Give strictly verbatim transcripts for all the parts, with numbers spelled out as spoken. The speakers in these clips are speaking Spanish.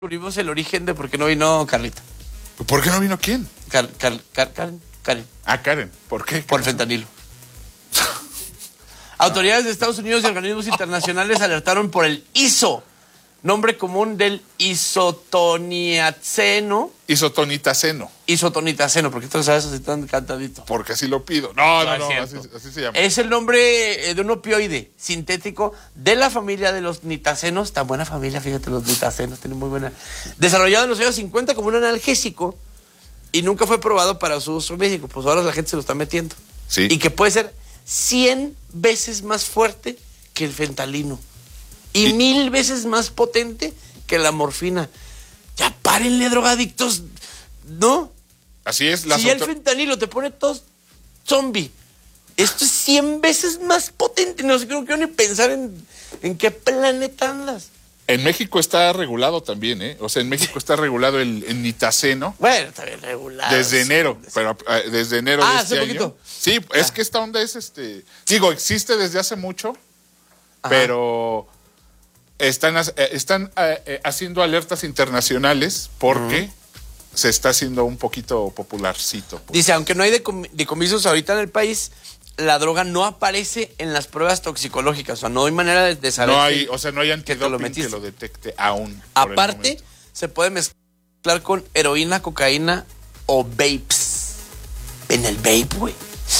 descubrimos el origen de por qué no vino Carlita. ¿Por qué no vino quién? Car, Car, Car, Karen, Karen. Ah, Karen. ¿Por qué? Por fentanilo. Autoridades de Estados Unidos y organismos internacionales alertaron por el I S O, nombre común del isotoniaceno. Isotonitaceno. Isotonitaceno, porque tú lo sabes así tan cantadito. Porque así lo pido. No, no, No, no, es así, así se llama. Es el nombre de un opioide sintético de la familia de los nitacenos. Tan buena familia, fíjate, los nitacenos tienen muy buena. Desarrollado en los años cincuenta como un analgésico y nunca fue probado para su uso médico. Pues ahora la gente se lo está metiendo. Sí. Y que puede ser cien veces más fuerte que el fentanilo. Y, y mil veces más potente que la morfina. Ya párenle, drogadictos. ¿No? Así es. La si el fentanilo te pone todo zombie, esto es cien veces más potente. No sé, creo que ni pensar en, en qué planeta andas. En México está regulado también, ¿eh? O sea, en México está regulado el, el nitaceno. Bueno, está bien regulado. Desde enero, pero uh, desde enero ah, de este hace año. Poquito. Sí, ya. Es que esta onda es este. Digo, existe desde hace mucho, ajá, pero están, están uh, haciendo alertas internacionales porque uh-huh. se está haciendo un poquito popularcito. Pues. Dice, aunque no hay decom- decomisos ahorita en el país, la droga no aparece en las pruebas toxicológicas. O sea, no hay manera de, de saber. No hay, o sea, no hay antidoping que, que lo detecte aún. Aparte, se puede mezclar con heroína, cocaína o vapes. En el vape, güey.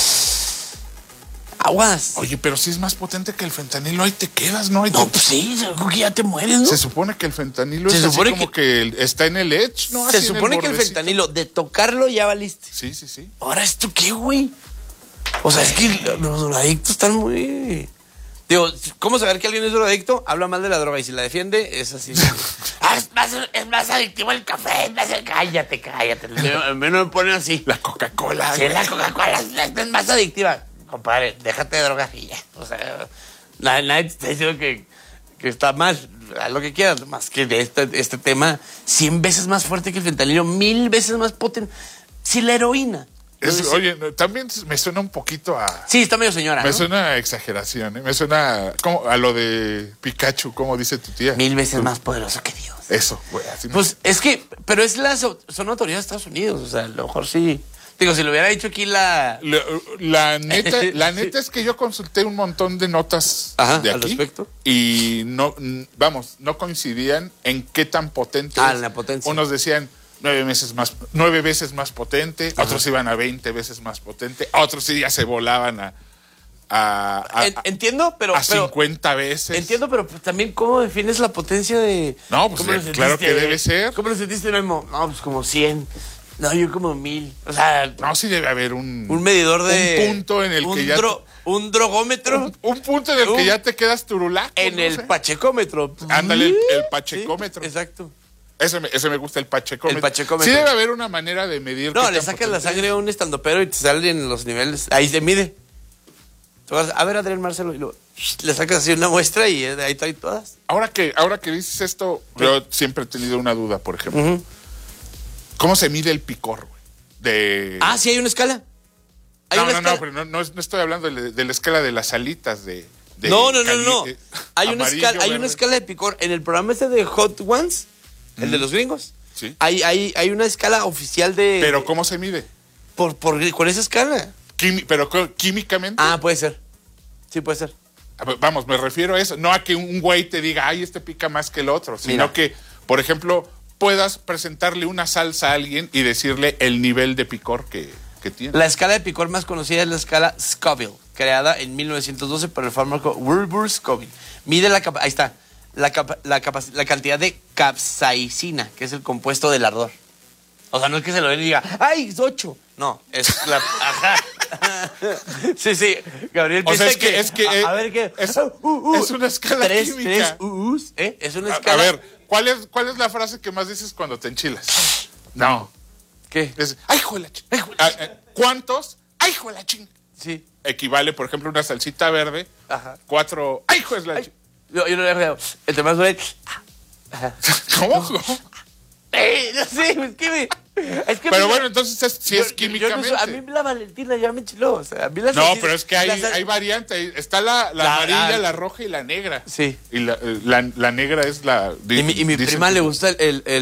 Aguas. Oye, pero si es más potente que el fentanilo, ahí te quedas, ¿no? Ahí no, te... pues sí, que ya te mueres, ¿no? Se supone que el fentanilo se es así supone como que... que está en el edge, ¿no? Se así supone el que el fentanilo, de tocarlo ya valiste. Sí, sí, sí. Ahora, ¿esto qué, güey? O sea, es que los drogadictos están muy... Digo, ¿cómo saber que alguien es drogadicto? Habla mal de la droga y si la defiende, es así. ah, es, más, es más adictivo el café, es más... Cállate, cállate. A mí no me ponen así. La Coca-Cola. Sí, la Coca-Cola es más adictiva. Compadre, déjate de drogas y ya. O sea, nadie, nadie te está diciendo que, que está mal. Haz lo que quieras. Más que de este, este tema, cien veces más fuerte que el fentanilo, mil veces más potente. Si la heroína... Es, Entonces, oye, también me suena un poquito a... Sí, está medio señora, Me ¿no? suena a exageración, ¿eh? Me suena como a lo de Pikachu, como dice tu tía. Mil veces Tú. más poderoso que Dios. Eso, güey. Así Pues no... es que, pero es la, son autoridades de Estados Unidos, o sea, a lo mejor sí. Digo, si lo hubiera dicho aquí la... La, la neta, la neta es que yo consulté un montón de notas Ajá, de al aquí respecto. Y no, vamos, no coincidían en qué tan potente Ah, es. la potencia. Unos decían nueve veces más, nueve veces más potente, ajá, otros iban a veinte veces más potente, otros sí ya se volaban a, a, a entiendo, pero a pero, cincuenta veces. Entiendo, pero pues, también cómo defines la potencia de... No, pues ¿cómo claro que debe ser. ¿Cómo lo sentiste, Memo? No, pues como cien. No, yo como mil. O sea, no, sí debe haber un un medidor de un punto en el un que ya dro, un drogómetro, un, un punto en el un, que ya te quedas turulaco. En no el sé. pachecómetro. Ándale, el, el pachecómetro. Sí, exacto. Ese me, ese me gusta, el pachecómetro. El pachecómetro. Sí debe haber una manera de medir. No, le sacas la sangre a un estandopero y te salen los niveles. Ahí se mide. A ver, Adrián Marcelo, y lo, le sacas así una muestra y ahí trae todas. Ahora que, ahora que dices esto, ¿sí? Yo siempre he tenido una duda, por ejemplo. Uh-huh. ¿Cómo se mide el picor, güey? De... Ah, sí, hay una escala. ¿Hay no, una no, escala? no, pero no, no, no estoy hablando de, de la escala de las alitas de... de no, no, no, cali- no. de hay, una amarillo, escala, hay verde. una escala de picor. En el programa ese de Hot Ones, el mm. de los gringos, sí. hay, hay, hay una escala oficial de... ¿Pero cómo se mide? Por, por, con esa escala. Quimi- ¿Pero químicamente? Ah, puede ser. Sí, puede ser. Vamos, me refiero a eso. No a que un güey te diga, ay, este pica más que el otro. Sino Mira. que, por ejemplo, puedas presentarle una salsa a alguien y decirle el nivel de picor que, que tiene. La escala de picor más conocida es la escala Scoville, creada en mil novecientos doce por el fármaco Wilbur Scoville. Mide la capa- ahí está, la, capa- la, capac- la cantidad de capsaicina, que es el compuesto del ardor. O sea, no es que se lo den y diga, ¡ay, es ocho! No, es la... Ajá. Sí, sí, Gabriel O sea, piensa es que... Es, que, a, eh, a ver, ¿qué? Es, Uh, uh, es una escala tres, química. Tres uh-us, ¿eh? Es una A, escala... a ver, ¿cuál es, ¿cuál es la frase que más dices cuando te enchilas? No. ¿Qué? Es, ¡ay, hijo de la ching! Ah, eh, ¿Cuántos? ¡Ay, hijo de la ching! Sí. Equivale, por ejemplo, una salsita verde. Ajá. Cuatro... ¡Ay, hijo de la ching! Yo, yo no le he dejado. El tema es... ¿Cómo? ¿Cómo? Eh, no sé, es que me... Es que Pero mira, bueno, entonces es, si yo- es yo químicamente. no sé, a mí la Valentina ya me enchiló. O sea, a mí las No, salchichas- pero es que hay, las- hay variantes. Está la, la La- amarilla, la- la roja y la negra. Sí. Y la, la, la negra es la... Y mi, y mi dicen prima que- le gusta el, el,